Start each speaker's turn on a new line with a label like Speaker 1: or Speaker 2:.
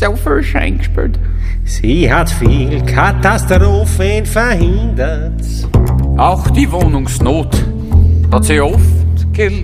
Speaker 1: so viel eingespielt.
Speaker 2: Sie hat viel Katastrophen verhindert.
Speaker 1: Auch die Wohnungsnot hat sie oft